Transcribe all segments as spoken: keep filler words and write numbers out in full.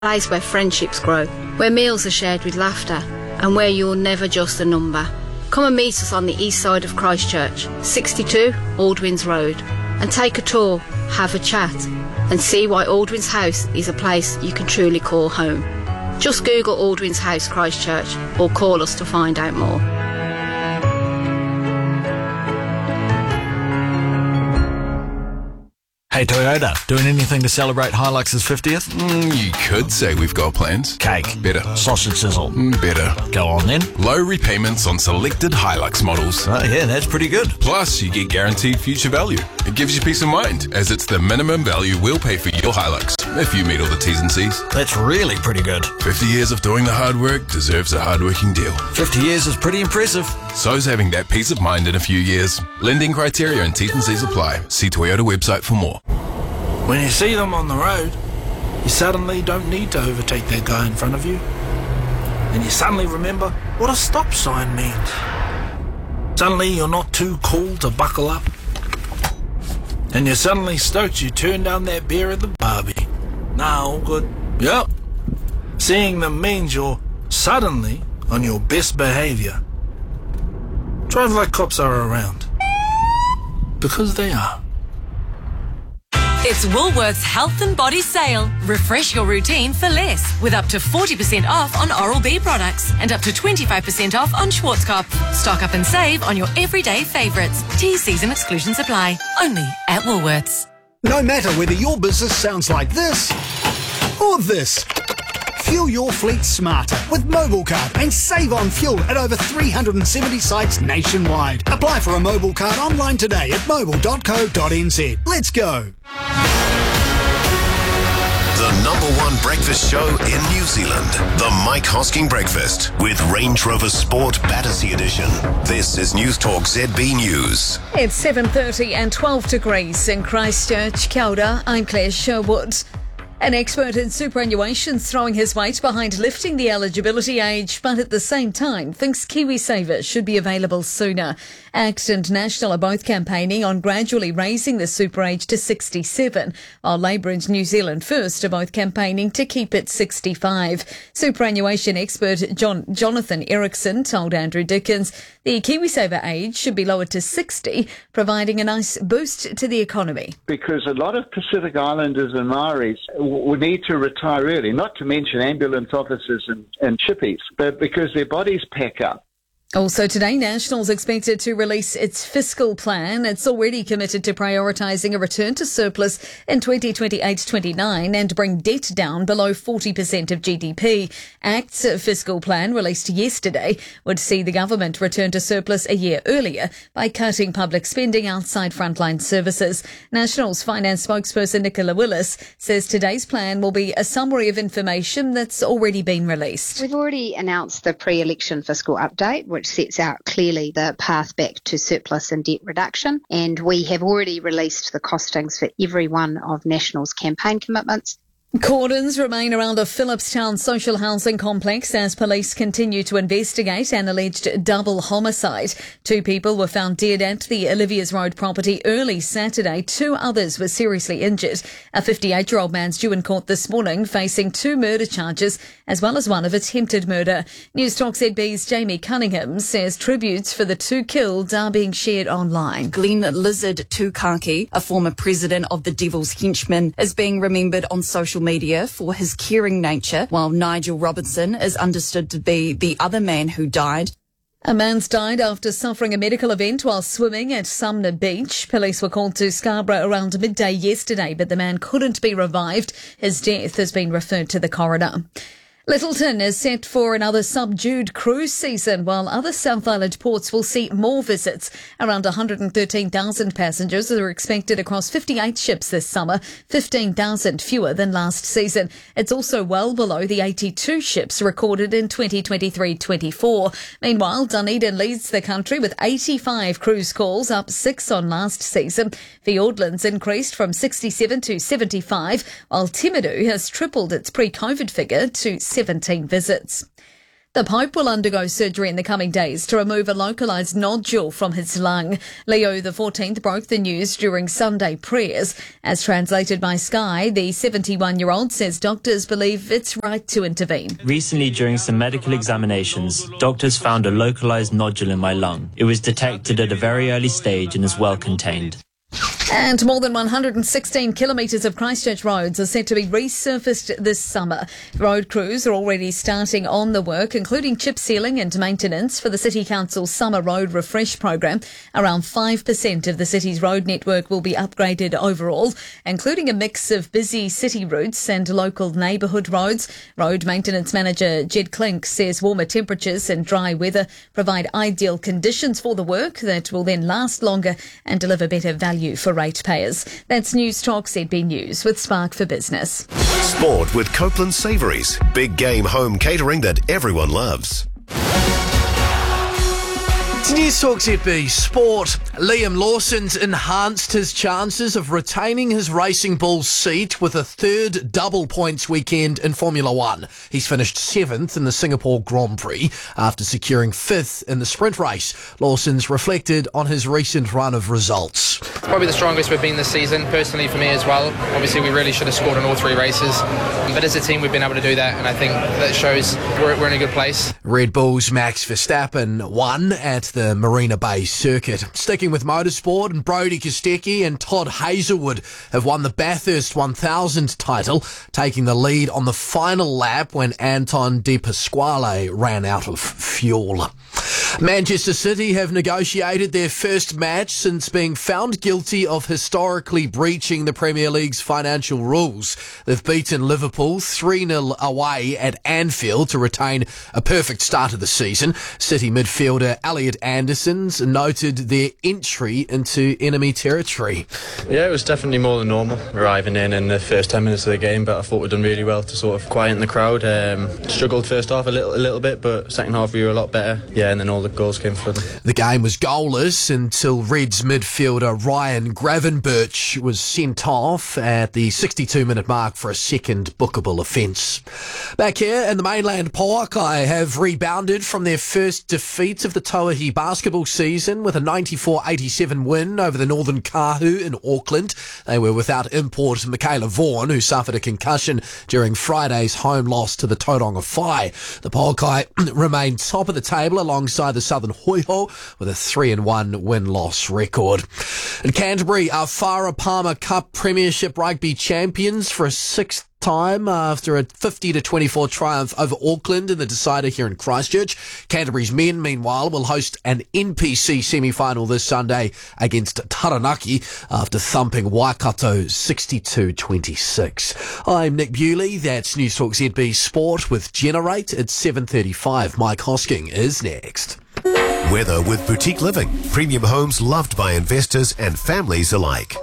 place where friendships grow, where meals are shared with laughter, and where you're never just a number. Come and meet us on the east side of Christchurch, sixty-two Aldwins Road, and take a tour, have a chat, and see why Aldwins House is a place you can truly call home. Just Google Aldwins House Christchurch or call us to find out more. Hey Toyota, doing anything to celebrate Hilux's fiftieth? Mm, you could say we've got plans. Cake. Better. Sausage sizzle. Mm, better. Go on then. Low repayments on selected Hilux models. Oh yeah, that's pretty good. Plus, you get guaranteed future value. It gives you peace of mind, as it's the minimum value we'll pay for your Hilux, if you meet all the T's and C's. That's really pretty good. fifty years of doing the hard work deserves a hard-working deal. fifty years is pretty impressive. So's having that peace of mind in a few years. Lending criteria and T's and C's apply. See Toyota website for more. When you see them on the road, you suddenly don't need to overtake that guy in front of you. And you suddenly remember what a stop sign means. Suddenly you're not too cool to buckle up. And you're suddenly stoked you turned down that beer at the barbie. Nah, all good. Yep. Seeing them means you're suddenly on your best behaviour. Drive like cops are around. Because they are. It's Woolworths Health and Body Sale. Refresh your routine for less, with up to forty percent off on Oral-B products and up to twenty-five percent off on Schwarzkopf. Stock up and save on your everyday favourites. T's, C's and exclusions apply. Only at Woolworths. No matter whether your business sounds like this or this, fuel your fleet smarter with Mobile Card and save on fuel at over three hundred seventy sites nationwide. Apply for a Mobile Card online today at mobile dot co dot n z. Let's go. The number one breakfast show in New Zealand. The Mike Hosking Breakfast with Range Rover Sport Battersea Edition. This is News Talk Z B News. It's seven thirty and twelve degrees in Christchurch. Kia ora, I'm Claire Sherwood. An expert in superannuation throwing his weight behind lifting the eligibility age, but at the same time thinks KiwiSaver should be available sooner. ACT and National are both campaigning on gradually raising the super age to sixty-seven, while Labour and New Zealand First are both campaigning to keep it sixty-five. Superannuation expert John Jonathan Erickson told Andrew Dickens the KiwiSaver age should be lowered to sixty, providing a nice boost to the economy. Because a lot of Pacific Islanders and Maoris will need to retire early, not to mention ambulance officers and, and chippies, but because their bodies pack up. Also today, National's expected to release its fiscal plan. It's already committed to prioritising a return to surplus in twenty twenty-eight twenty-nine and bring debt down below forty percent of G D P. ACT's fiscal plan, released yesterday, would see the government return to surplus a year earlier by cutting public spending outside frontline services. National's finance spokesperson Nicola Willis says today's plan will be a summary of information that's already been released. We've already announced the pre-election fiscal update, which sets out clearly the path back to surplus and debt reduction. And we have already released the costings for every one of National's campaign commitments. Cordons remain around a Phillipstown social housing complex as police continue to investigate an alleged double homicide. Two people were found dead at the Olivia's Road property early Saturday. Two others were seriously injured. A fifty-eight-year-old man's due in court this morning, facing two murder charges as well as one of attempted murder. News Talk Z B's Jamie Cunningham says tributes for the two killed are being shared online. Glenn Lizard Tukaki, a former president of the Devil's Henchmen, is being remembered on social media for his caring nature, while Nigel Robinson is understood to be the other man who died. A man's died after suffering a medical event while swimming at Sumner Beach. Police were called to Scarborough around midday yesterday, but the man couldn't be revived. His death has been referred to the coroner. Lyttelton is set for another subdued cruise season, while other South Island ports will see more visits. Around one hundred thirteen thousand passengers are expected across fifty-eight ships this summer, fifteen thousand fewer than last season. It's also well below the eighty-two ships recorded in twenty twenty-three twenty-four. Meanwhile, Dunedin leads the country with eighty-five cruise calls, up six on last season. Fiordland's increased from sixty-seven to seventy-five, while Timaru has tripled its pre-COVID figure to seventeen visits. The Pope will undergo surgery in the coming days to remove a localised nodule from his lung. Leo the fourteenth broke the news during Sunday prayers. As translated by Sky, the seventy-one-year-old says doctors believe it's right to intervene. Recently, during some medical examinations, doctors found a localised nodule in my lung. It was detected at a very early stage and is well contained. And more than one hundred sixteen kilometres of Christchurch roads are set to be resurfaced this summer. Road crews are already starting on the work, including chip sealing and maintenance for the City Council's Summer Road Refresh programme. Around five percent of the city's road network will be upgraded overall, including a mix of busy city routes and local neighbourhood roads. Road maintenance manager Jed Klink says warmer temperatures and dry weather provide ideal conditions for the work that will then last longer and deliver better value for ratepayers. That's News Talk Z B News with Spark for Business. Sport with Copeland Savouries. Big game home catering that everyone loves. It's News Talk Z B Sport. Liam Lawson's enhanced his chances of retaining his Racing Bulls seat with a third double points weekend in Formula One. He's finished seventh in the Singapore Grand Prix after securing fifth in the sprint race. Lawson's reflected on his recent run of results. Probably the strongest we've been this season, personally for me as well. Obviously we really should have scored in all three races, but as a team we've been able to do that, and I think that shows we're, we're in a good place. Red Bull's Max Verstappen won at the Marina Bay circuit. Sticking with motorsport, and Brodie Kostecki and Todd Hazelwood have won the Bathurst one thousand title, taking the lead on the final lap when Anton De Pasquale ran out of fuel. Manchester City have negotiated their first match since being found guilty of historically breaching the Premier League's financial rules. They've beaten Liverpool three nil away at Anfield to retain a perfect start of the season. City midfielder Elliot Anderson's noted their entry into enemy territory. Yeah, it was definitely more than normal arriving in in the first ten minutes of the game, but I thought we'd done really well to sort of quieten the crowd. Um, struggled first half a little, a little bit, but second half we were a lot better. Yeah, and then all the goals came for them. The game was goalless until Reds midfielder Ryan Gravenberch was sent off at the sixty-two minute mark for a second bookable offence. Back here in the mainland, Pauakai have rebounded from their first defeat of the Tauahi basketball season with a ninety-four eighty-seven win over the Northern Kahu in Auckland. They were without import Michaela Vaughan, who suffered a concussion during Friday's home loss to the Tauranga Whai. The Pauakai remain top of the table alongside the Southern Hoiho with a three and one win-loss record. In Canterbury, our Farah Palmer Cup Premiership Rugby champions for a sixth time after a fifty to twenty-four triumph over Auckland in the decider here in Christchurch. Canterbury's men, meanwhile, will host an N P C semi-final this Sunday against Taranaki after thumping Waikato sixty-two twenty-six. I'm Nick Bewley. That's News Talk Z B Sport with Generate at seven thirty-five. Mike Hosking is next. Weather with Boutique Living. Premium homes loved by investors and families alike.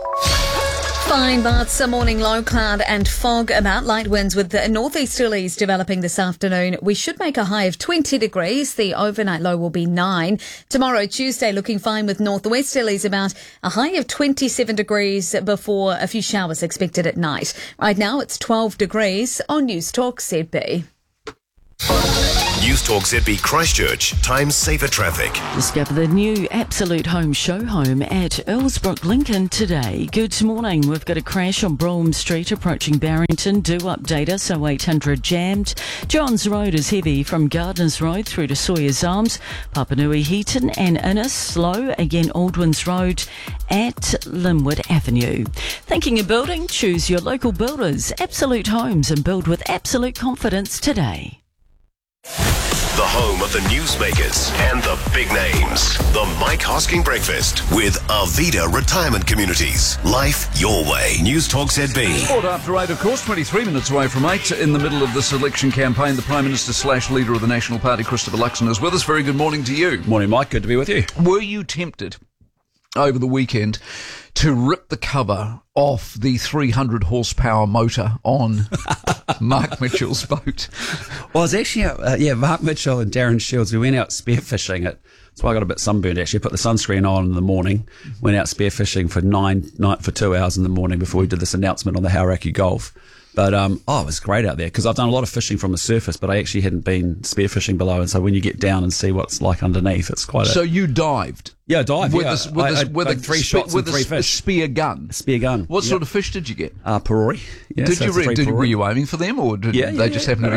Fine, but some morning low cloud and fog about, light winds with the northeasterlies developing this afternoon. We should make a high of twenty degrees. The overnight low will be nine. Tomorrow, Tuesday, looking fine with northwesterlies about a high of twenty-seven degrees before a few showers expected at night. Right now, it's twelve degrees on News Talk Z B. News Talk Z B Christchurch. Time saver traffic. Discover the new Absolute Home show home at Earlsbrook Lincoln today. Good morning. We've got a crash on Brougham Street approaching Barrington. Do update us. oh eight hundred jammed. Johns Road is heavy from Gardners Road through to Sawyers Arms. Papanui Heaton and Innes. Slow again Aldwins Road at Linwood Avenue. Thinking of building? Choose your local builders. Absolute Homes, and build with absolute confidence today. The home of the newsmakers and the big names. The Mike Hosking Breakfast with Arvida Retirement Communities. Life your way. News Talk Z B. Sport after eight, of course, twenty-three minutes away from eight. In the middle of this election campaign, the Prime Minister slash leader of the National Party, Christopher Luxon, is with us. Very good morning to you. Morning, Mike. Good to be with you. Were you tempted over the weekend to rip the cover off the three hundred horsepower motor on Mark Mitchell's boat? Well, it's actually, uh, yeah, Mark Mitchell and Darren Shields, we went out spearfishing it. That's why I got a bit sunburned, actually. Put the sunscreen on in the morning, went out spearfishing for nine, nine for two hours in the morning before we did this announcement on the Hauraki Gulf. But um, oh, it was great out there because I've done a lot of fishing from the surface, but I actually hadn't been spearfishing below. And so when you get down and see what's like underneath, it's quite. A, so you dived. Yeah, I dived. With yeah. a, with I, a, I, with I, a three spe- shots with and a, three sp- fish. a spear gun. Spear gun. What yep. sort of fish did you get? Uh, Perori. Yeah, did so you? it's a Re- three did, Perori. were you aiming for them, or did Yeah, they yeah, just yeah. happen to